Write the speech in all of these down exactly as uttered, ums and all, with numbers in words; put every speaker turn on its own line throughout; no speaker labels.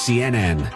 C N N.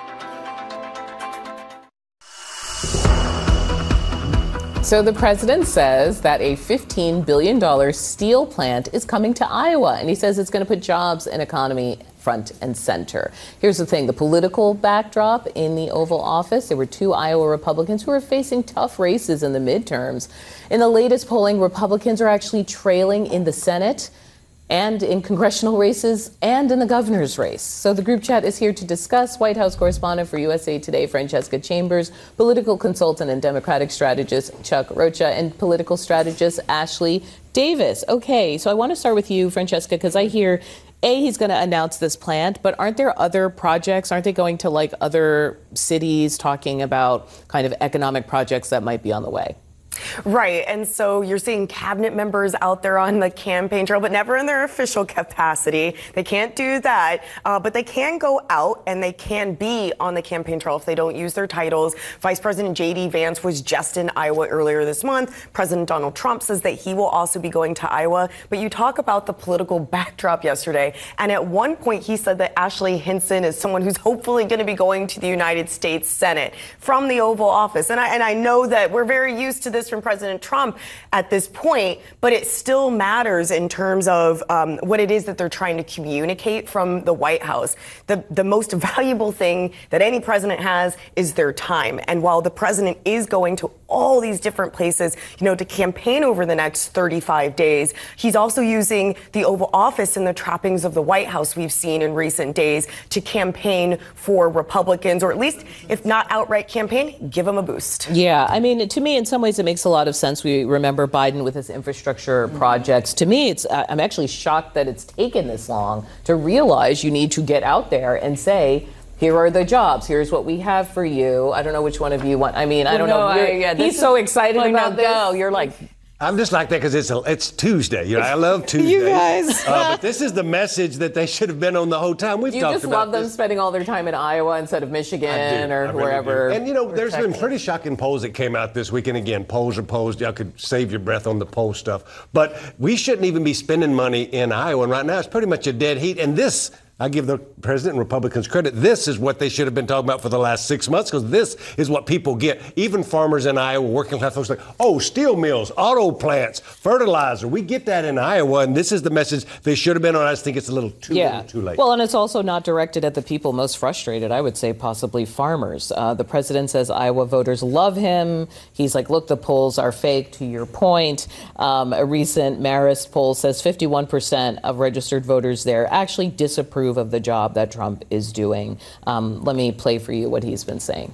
So the president says that a fifteen billion dollars steel plant is coming to Iowa, and he says it's going to put jobs and economy front and center. Here's the thing, the political backdrop in the Oval Office. There were two Iowa Republicans who are facing tough races in the midterms. In the latest polling, Republicans are actually trailing in the Senate and in congressional races and in the governor's race. So the group chat is here to discuss. White House correspondent for U S A Today, Francesca Chambers, political consultant and Democratic strategist Chuck Rocha, and political strategist Ashley Davis. Okay, so I want to start with you, Francesca, because I hear, A, he's going to announce this plant, but aren't there other projects? Aren't they going to like other cities talking about kind of economic projects that might be on the way?
Right. And so you're seeing cabinet members out there on the campaign trail, but never in their official capacity. They can't do that. Uh, but they can go out and they can be on the campaign trail if they don't use their titles. Vice President J D Vance was just in Iowa earlier this month. President Donald Trump says that he will also be going to Iowa. But you talk about the political backdrop yesterday. And at one point, he said that Ashley Hinson is someone who's hopefully going to be going to the United States Senate from the Oval Office. And I, and I know that we're very used to this from President Trump at this point, but it still matters in terms of um, what it is that they're trying to communicate from the White House. The, the most valuable thing that any president has is their time. And while the president is going to all these different places, you know, to campaign over the next thirty-five days, he's also using the Oval Office and the trappings of the White House we've seen in recent days to campaign for Republicans, or at least, if not outright campaign, give them a boost.
Yeah, I mean, to me, in some ways, it makes a lot of sense. We remember Biden with his infrastructure projects. To me, it's I'm actually shocked that it's taken this long to realize you need to get out there and say, here are the jobs. Here's what we have for you. I don't know which one of you want. I mean, I don't
no,
know.
I, yeah,
he's so excited about this.
Go. You're like,
I'm just like that because it's a, it's Tuesday. You know, I love Tuesdays.
You guys.
uh, but this is the message that they should have been on the whole time. We've
you
talked
just
about
love them
this.
spending all their time in Iowa instead of Michigan or
I really
wherever.
do. And, you know, there's been pretty shocking polls that came out this week. And again, polls are polls. Y'all could save your breath on the poll stuff. But we shouldn't even be spending money in Iowa. And right now, it's pretty much a dead heat. And this, I give the president and Republicans credit. This is what they should have been talking about for the last six months, because this is what people get. Even farmers in Iowa, working class folks, like, oh, steel mills, auto plants, fertilizer. We get that in Iowa, and this is the message they should have been on. I just think it's a little too,
yeah.
little too late.
Well, and it's also not directed at the people most frustrated. I would say possibly farmers. Uh, the president says Iowa voters love him. He's like, look, the polls are fake, to your point. Um, a recent Marist poll says fifty-one percent of registered voters there actually disapprove of the job that Trump is doing. Um, let me play for you what he's been saying.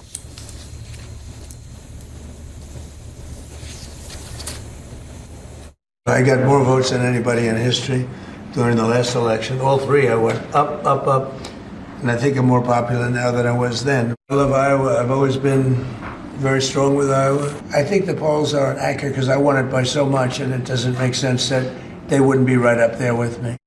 I got more votes than anybody in history during the last election. All three, I went up, up, up. And I think I'm more popular now than I was then. I love Iowa. I've always been very strong with Iowa. I think the polls aren't accurate because I won it by so much, and it doesn't make sense that they wouldn't be right up there with me.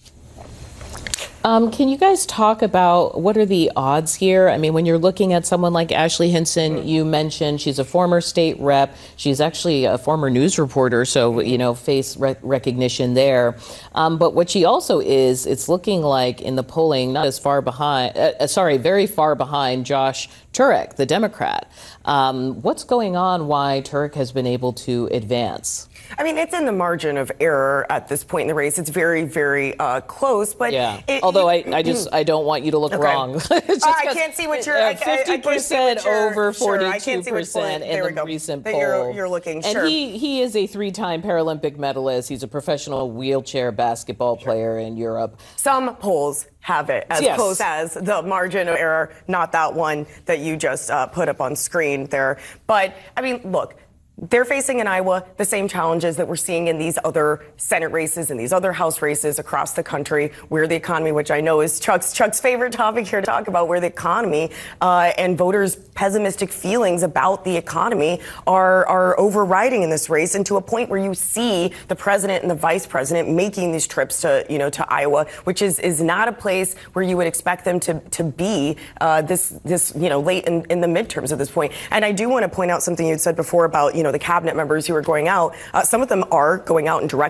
Um, can you guys talk about what are the odds here? I mean, when you're looking at someone like Ashley Hinson, you mentioned she's a former state rep. She's actually a former news reporter, so, you know, face rec- recognition there. Um, but what she also is, it's looking like in the polling, not as far behind, uh, sorry, very far behind Josh Turek, the Democrat. Um, what's going on? Why Turek has been able to advance?
I mean, it's in the margin of error at this point in the race. It's very, very uh, close. But
yeah.
It,
Although I, I just I don't want you to look
okay.
wrong.
uh, I can't see what you're.
Uh,
I,
Fifty percent over forty-two percent
in
the recent
that
poll.
You're, you're looking.
And
sure.
he he is a three-time Paralympic medalist. He's a professional wheelchair basketball sure. player in Europe.
Some polls have it as
yes.
close as the margin of error, not that one that you just uh, put up on screen there. But I mean, look. They're facing in Iowa the same challenges that we're seeing in these other Senate races and these other House races across the country, where the economy, which I know is Chuck's Chuck's favorite topic here to talk about, where the economy uh, and voters' pessimistic feelings about the economy are are overriding in this race, and to a point where you see the president and the vice president making these trips to you know to Iowa, which is is not a place where you would expect them to to be uh, this this you know late in, in the midterms at this point. And I do want to point out something you'd said before about you know. the cabinet members who are going out. Uh, some of them are going out and direct